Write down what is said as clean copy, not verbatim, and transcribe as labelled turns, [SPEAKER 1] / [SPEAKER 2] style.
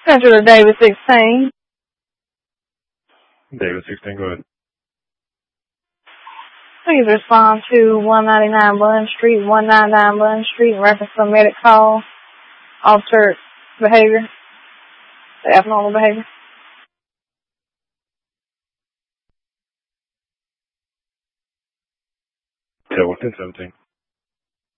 [SPEAKER 1] Central to David 16.
[SPEAKER 2] David 16, go ahead.
[SPEAKER 1] Please respond to 199 Bun Street, 199 Bun Street, in reference to medic call, altered behavior, abnormal behavior.
[SPEAKER 2] Yeah, what's in 17?